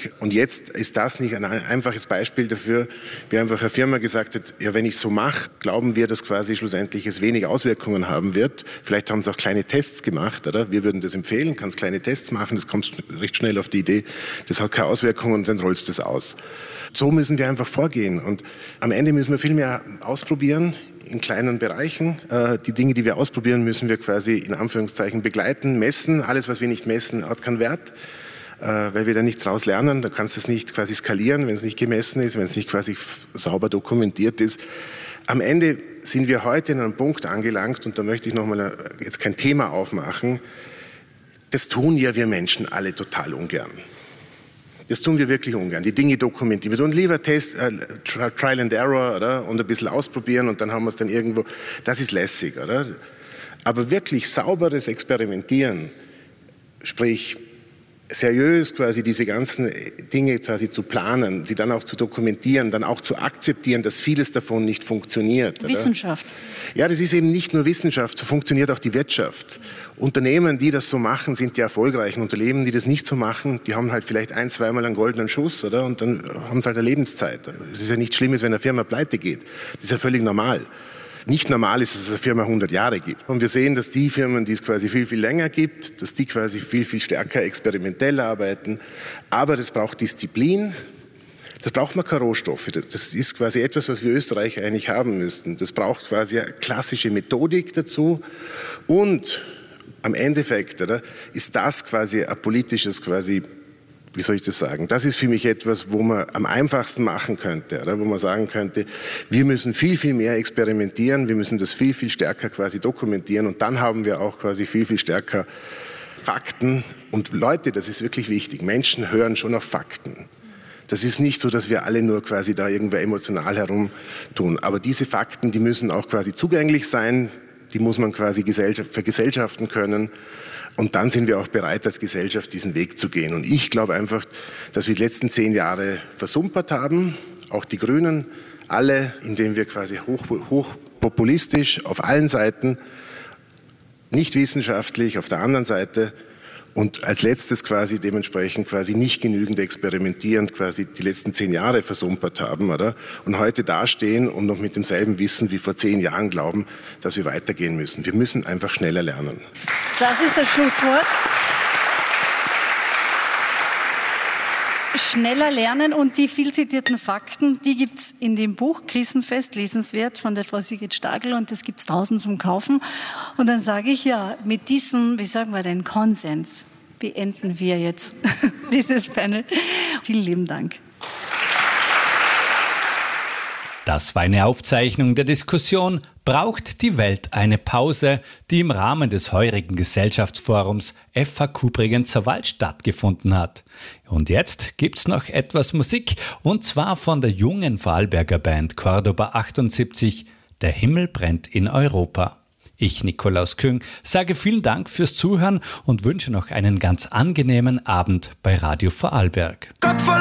Alltag. Und jetzt ist das nicht ein einfaches Beispiel dafür, wie einfach eine Firma gesagt hat, ja, wenn ich so mache, glauben wir, dass quasi schlussendlich es wenig Auswirkungen haben wird. Vielleicht haben sie auch kleine Tests gemacht, oder? Wir würden das empfehlen, kannst kleine Tests machen, das kommt recht schnell auf die Idee, das hat keine Auswirkungen und dann rollst du das aus. So müssen wir einfach vorgehen und am Ende müssen wir viel mehr ausprobieren in kleinen Bereichen. Die Dinge, die wir ausprobieren, müssen wir quasi in Anführungszeichen begleiten, messen. Alles, was wir nicht messen, hat keinen Wert, weil wir da nicht daraus lernen. Da kannst du es nicht quasi skalieren, wenn es nicht gemessen ist, wenn es nicht quasi sauber dokumentiert ist. Am Ende sind wir heute in einem Punkt angelangt und da möchte ich nochmal jetzt kein Thema aufmachen. Das tun ja wir Menschen alle total ungern. Das tun wir wirklich ungern, die Dinge dokumentieren. Wir tun lieber Trial and Error, oder? Und ein bisschen ausprobieren und dann haben wir es dann irgendwo. Das ist lässig, oder? Aber wirklich sauberes Experimentieren, sprich seriös quasi diese ganzen Dinge quasi zu planen, sie dann auch zu dokumentieren, dann auch zu akzeptieren, dass vieles davon nicht funktioniert. Oder? Wissenschaft. Ja, das ist eben nicht nur Wissenschaft, so funktioniert auch die Wirtschaft. Unternehmen, die das so machen, sind die erfolgreichen. Unternehmen, die das nicht so machen, die haben halt vielleicht 1-2 Mal einen goldenen Schuss, oder? Und dann haben sie halt eine Lebenszeit. Es ist ja nichts Schlimmes, wenn eine Firma pleite geht. Das ist ja völlig normal. Nicht normal ist, dass es eine Firma 100 Jahre gibt. Und wir sehen, dass die Firmen, die es quasi viel, viel länger gibt, dass die quasi viel, viel stärker experimentell arbeiten. Aber das braucht Disziplin. Das braucht man keine Rohstoffe. Das ist quasi etwas, was wir Österreicher eigentlich haben müssten. Das braucht quasi eine klassische Methodik dazu. Und am Endeffekt, oder, ist das quasi ein politisches quasi, wie soll ich das sagen? Das ist für mich etwas, wo man am einfachsten machen könnte, oder? Wo man sagen könnte, wir müssen viel, viel mehr experimentieren, wir müssen das viel, viel stärker quasi dokumentieren und dann haben wir auch quasi viel, viel stärker Fakten. Und Leute, das ist wirklich wichtig, Menschen hören schon auf Fakten. Das ist nicht so, dass wir alle nur quasi da irgendwo emotional herumtun. Aber diese Fakten, die müssen auch quasi zugänglich sein, die muss man quasi vergesellschaften können. Und dann sind wir auch bereit, als Gesellschaft diesen Weg zu gehen. Und ich glaube einfach, dass wir die letzten 10 Jahre versumpert haben, auch die Grünen, alle, indem wir quasi hochpopulistisch auf allen Seiten, nicht wissenschaftlich auf der anderen Seite und als letztes quasi dementsprechend quasi nicht genügend experimentierend quasi die letzten 10 Jahre versumpert haben, oder? Und heute dastehen und noch mit demselben Wissen wie vor 10 Jahren glauben, dass wir weitergehen müssen. Wir müssen einfach schneller lernen. Das ist das Schlusswort. Schneller lernen und die viel zitierten Fakten, die gibt es in dem Buch Krisenfest, lesenswert von der Frau Sigrid Stagl und das gibt es draußen zum Kaufen. Und dann sage ich ja, mit diesem, wie sagen wir denn, Konsens beenden wir jetzt dieses Panel. Vielen lieben Dank. Das war eine Aufzeichnung der Diskussion Braucht die Welt eine Pause, die im Rahmen des heurigen Gesellschaftsforums FAQ Bregenzer-Wald stattgefunden hat. Und jetzt gibt's noch etwas Musik, und zwar von der jungen Vorarlberger Band Cordoba 78, Der Himmel brennt in Europa. Ich, Nikolaus Küng, sage vielen Dank fürs Zuhören und wünsche noch einen ganz angenehmen Abend bei Radio Vorarlberg.